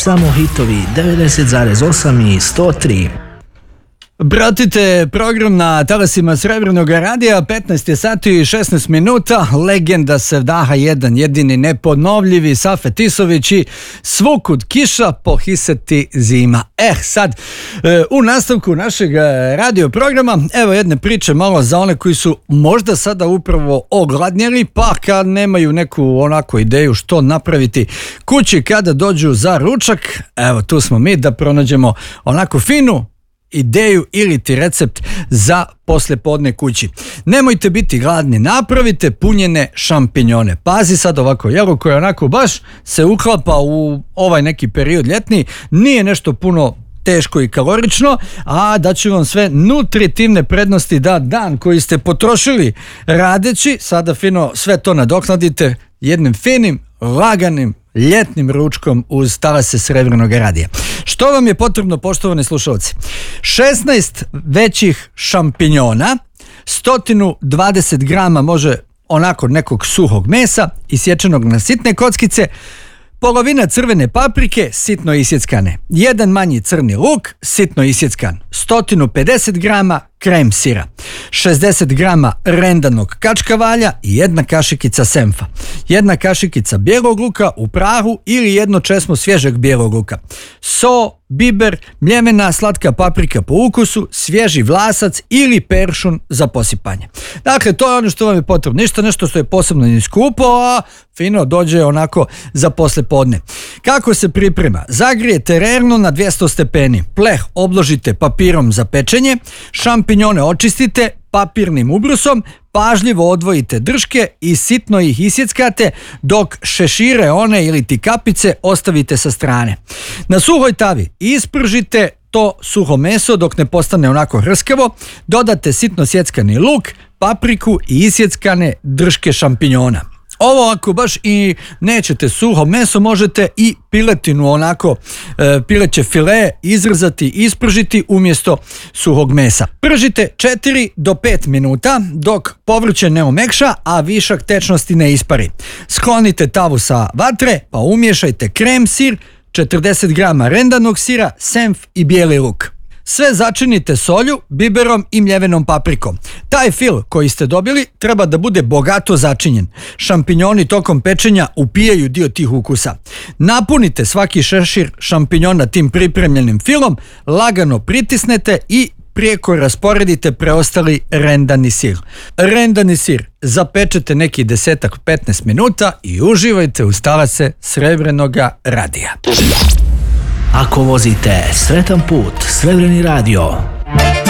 samo hitovi 90,8 i 103. Pratite program na talasima Srebrnog radija, 15 sati i 16 minuta, legenda Sevdaha, jedan jedini neponovljivi Safet Isović i Svukud kiša pohisati zima. Sad, u nastavku našeg radio programa, evo jedne priče malo za one koji su možda sada upravo ogladnjeli, pa kad nemaju neku onako ideju što napraviti kući kada dođu za ručak, evo tu smo mi da pronađemo onako finu ideju ili ti recept za poslijepodne kući. Nemojte biti gladni, napravite punjene šampinjone. Pazi sad ovako, jelo koje onako baš se uklapa u ovaj neki period ljetni, nije nešto puno teško i kalorično, a da će vam sve nutritivne prednosti da dan koji ste potrošili radeći, sada fino sve to nadoknadite jednim finim, laganim ljetnim ručkom uz talase Srebrnog radija. Što vam je potrebno, poštovani slušalci? 16 većih šampinjona, 120 grama može onako nekog suhog mesa isječenog na sitne kockice, polovina crvene paprike sitno isjeckane, jedan manji crni luk sitno isjeckan, 150 grama krem sira, 60 grama rendanog kačkavalja i jedna kašikica senfa, jedna kašikica bijelog luka u prahu ili jedno česmo svježeg bijelog luka, so, biber, mljevena slatka paprika po ukusu, svježi vlasac ili peršun za posipanje. Dakle, to je ono što vam je potrebno. Ništa nešto što je posebno ni skupo, a fino dođe onako za poslijepodne. Kako se priprema? Zagrijete rernu na 200 stepeni. Pleh obložite papirom za pečenje, šampinjone očistite papirnim ubrusom, pažljivo odvojite drške i sitno ih isjeckate, dok šešire one ili ti kapice ostavite sa strane. Na suhoj tavi ispržite to suho meso dok ne postane onako hrskavo, dodate sitno sjeckani luk, papriku i isjeckane drške šampinjona. Ovo ako baš i nećete suho meso, možete i piletinu onako, pileće file izrezati, ispržiti umjesto suhog mesa. Pržite 4 do 5 minuta dok povrće ne omekša, a višak tečnosti ne ispari. Sklonite tavu sa vatre pa umiješajte krem sir, 40 grama rendanog sira, senf i bijeli luk. Sve začinite solju, biberom i mljevenom paprikom. Taj fil koji ste dobili treba da bude bogato začinjen. Šampinjoni tokom pečenja upijaju dio tih ukusa. Napunite svaki šešir šampinjona tim pripremljenim filom, lagano pritisnete i prijeko rasporedite preostali rendani sir. Rendani sir zapečete neki 10-15 minuta i uživajte uz talase Srebrenoga radija. Ako vozite, sretan put, Srebreni radio.